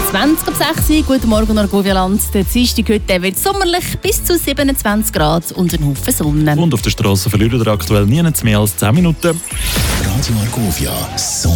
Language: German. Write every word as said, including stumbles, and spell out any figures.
zwanzig ab sechs Uhr. Guten Morgen, Argovialand. Der Dienstag heute wird sommerlich bis zu siebenundzwanzig Grad und ein Haufen Sonne. Und auf der Straße verliert er aktuell nie mehr als zehn Minuten. Radio Argovia, so